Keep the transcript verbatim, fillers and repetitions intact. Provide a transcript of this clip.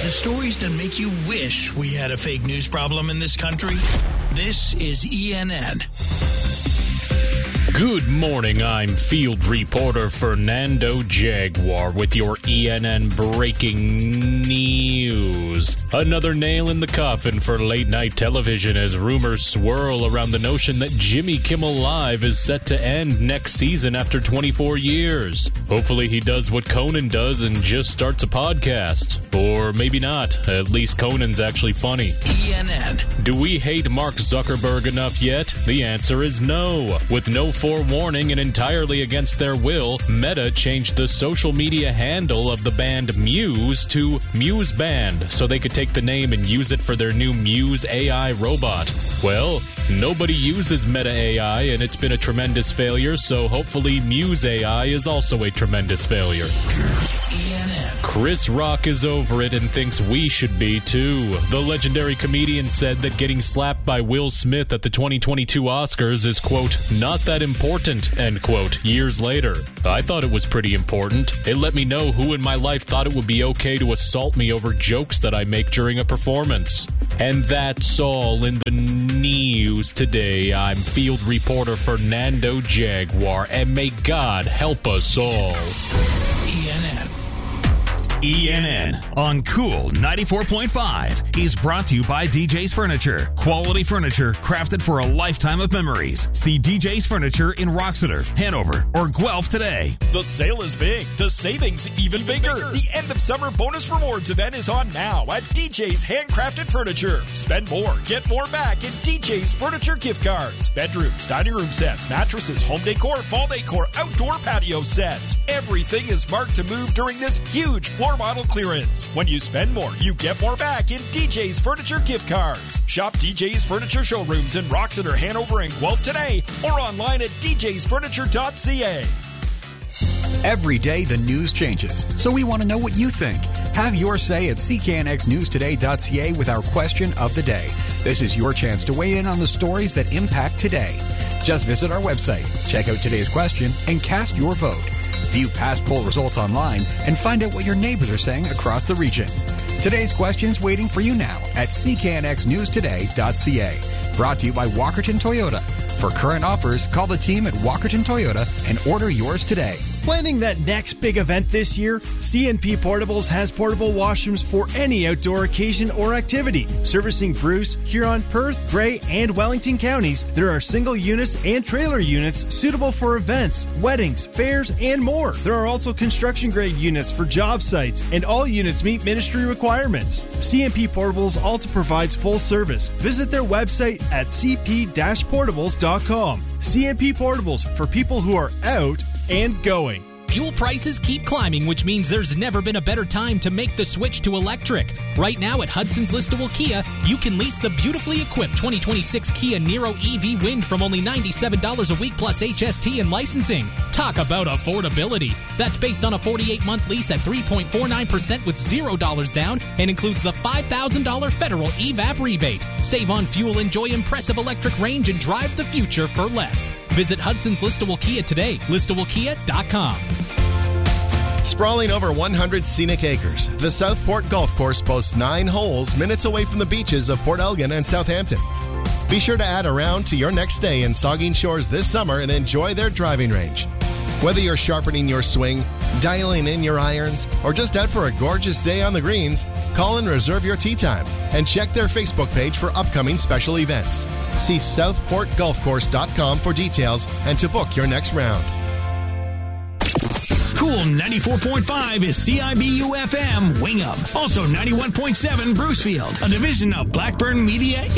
The stories that make you wish we had a fake news problem in this country. This is E N N. Good morning, I'm field reporter Fernando Jaguar with your E N N breaking news. Another nail in the coffin for late-night television as rumors swirl around the notion that Jimmy Kimmel Live is set to end next season after twenty-four years. Hopefully he does what Conan does and just starts a podcast. Or maybe not. At least Conan's actually funny. E N N. Do we hate Mark Zuckerberg enough yet? The answer is no. With no forewarning and entirely against their will, Meta changed the social media handle of the band Muse to Muse Band so they could take the name and use it for their new Muse A I robot. Well, nobody uses Meta A I and it's been a tremendous failure, so hopefully Muse A I is also a tremendous failure. E N N. Chris Rock is over it and thinks we should be too. The legendary comedian said that getting slapped by Will Smith at the twenty twenty-two Oscars is, quote, not that important, end quote, years later. I thought it was pretty important. It let me know who in my life thought it would be okay to assault me over jokes that I make during a performance. And that's all in the news today. I'm field reporter Fernando Jaguar, and may God help us all. E N N. E N N on Cool ninety-four point five is brought to you by D J's Furniture. Quality furniture crafted for a lifetime of memories. See D J's Furniture in Roxeter, Hanover, or Guelph today. The sale is big. The savings even bigger. The end of summer bonus rewards event is on now at D J's Handcrafted Furniture. Spend more, get more back in D J's Furniture gift cards. Bedrooms, dining room sets, mattresses, home decor, fall decor, outdoor patio sets. Everything is marked to move during this huge floor model clearance. When you spend more, you get more back in D J's Furniture gift cards. Shop D J's Furniture showrooms in Roxeter, Hanover, and Guelph today or online at d j's furniture dot c a. Every day the news changes, so we want to know what you think. Have your say at c k n x news today dot c a with our question of the day. This is your chance to weigh in on the stories that impact today. Just visit our website, check out today's question, and cast your vote. View past poll results online and find out what your neighbors are saying across the region. Today's question is waiting for you now at c k n x news today dot c a. Brought to you by Walkerton Toyota. For current offers, call the team at Walkerton Toyota and order yours today. Planning that next big event this year? C N P Portables has portable washrooms for any outdoor occasion or activity. Servicing Bruce, Huron, Perth, Grey, and Wellington counties, there are single units and trailer units suitable for events, weddings, fairs, and more. There are also construction-grade units for job sites, and all units meet ministry requirements. C N P Portables also provides full service. Visit their website at c p dash portables dot com. C N P Portables, for people who are out and going. Fuel prices keep climbing, which means there's never been a better time to make the switch to electric. Right now at Hudson's Listowel Kia, you can lease the beautifully equipped twenty twenty-six Kia Niro E V Wind from only ninety-seven dollars a week plus H S T and licensing. Talk about affordability. That's based on a forty-eight month lease at three point four nine percent with zero dollars down and includes the five thousand dollars federal E V A P rebate. Save on fuel, enjoy impressive electric range, and drive the future for less. Visit Hudson's Listowel Kia today, listowel kia dot com. Sprawling over one hundred scenic acres, the Southport Golf Course boasts nine holes minutes away from the beaches of Port Elgin and Southampton. Be sure to add a round to your next stay in Saugeen Shores this summer and enjoy their driving range. Whether you're sharpening your swing, dialing in your irons, or just out for a gorgeous day on the greens, call and reserve your tee time and check their Facebook page for upcoming special events. See southport golf course dot com for details and to book your next round. Cool ninety-four point five is C I B U F M Wingham. Also ninety-one point seven Brucefield, a division of Blackburn Media